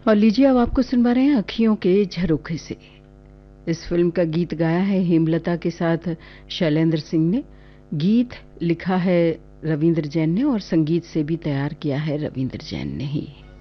और लीजिए अब आपको सुनवा रहे हैं अखियों के झरोखे से। इस फिल्म का गीत गाया है हेमलता के साथ शैलेंद्र सिंह ने। गीत लिखा है रविंद्र जैन ने और संगीत से भी तैयार किया है रविंद्र जैन ने ही।